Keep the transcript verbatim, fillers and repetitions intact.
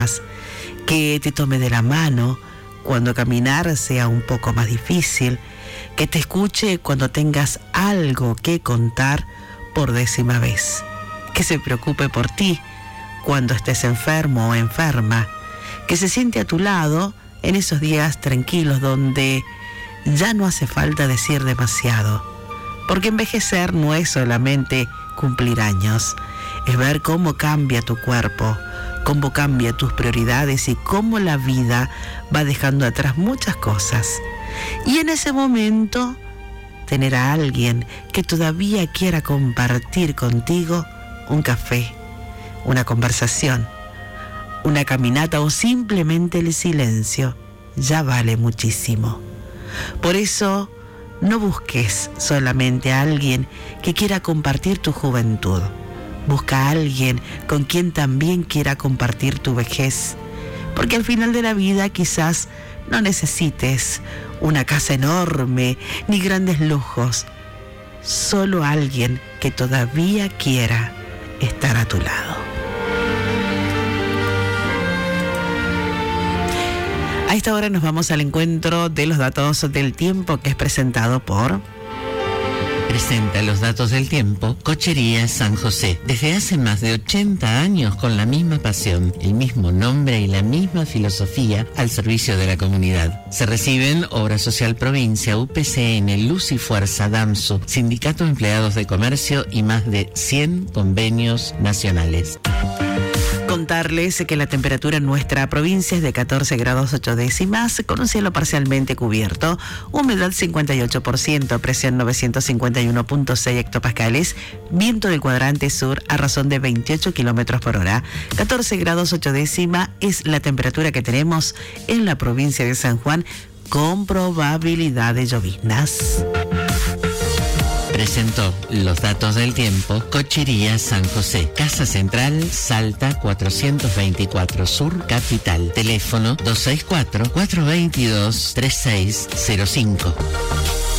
que te tome de la mano cuando caminar sea un poco más difícil, que te escuche cuando tengas algo que contar por décima vez, que se preocupe por ti cuando estés enfermo o enferma, que se siente a tu lado en esos días tranquilos donde ya no hace falta decir demasiado, porque envejecer no es solamente cumplir años, es ver cómo cambia tu cuerpo, cómo cambia tus prioridades y cómo la vida va dejando atrás muchas cosas. Y en ese momento, tener a alguien que todavía quiera compartir contigo un café, una conversación, una caminata o simplemente el silencio, ya vale muchísimo. Por eso, no busques solamente a alguien que quiera compartir tu juventud. Busca a alguien con quien también quiera compartir tu vejez, porque al final de la vida quizás no necesites una casa enorme ni grandes lujos, solo alguien que todavía quiera estar a tu lado. A esta hora nos vamos al encuentro de los datos del tiempo, que es presentado por... Presenta los datos del tiempo Cochería San José. Desde hace más de ochenta años con la misma pasión, el mismo nombre y la misma filosofía al servicio de la comunidad. Se reciben Obra Social Provincia, U P C N, Luz y Fuerza, DAMSU, Sindicato de Empleados de Comercio y más de cien convenios nacionales. Contarles que la temperatura en nuestra provincia es de catorce grados ocho décimas, con un cielo parcialmente cubierto, humedad cincuenta y ocho por ciento, presión novecientos cincuenta y uno punto seis hectopascales, viento del cuadrante sur a razón de veintiocho kilómetros por hora. catorce grados ocho décimas es la temperatura que tenemos en la provincia de San Juan, con probabilidad de lloviznas. Presentó los datos del tiempo Cochería San José. Casa Central, Salta cuatrocientos veinticuatro Sur, Capital. Teléfono dos seis cuatro, cuatro dos dos, tres seis cero cinco.